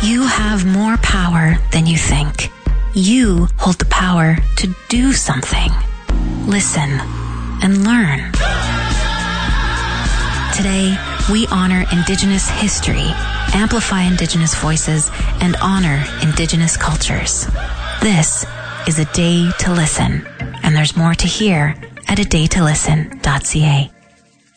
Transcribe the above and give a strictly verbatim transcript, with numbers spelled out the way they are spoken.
You have more power than you think. You hold the power to do something. Listen and learn. Today, we honor Indigenous history, amplify Indigenous voices, and honor Indigenous cultures. This is A Day to Listen, and there's more to hear at a day to listen dot c a.